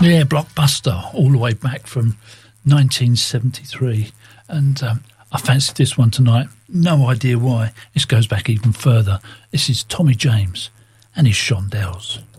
Yeah, blockbuster, all the way back from 1973. And I fancied this one tonight. No idea why. This goes back even further. This is Tommy James and his Shondells.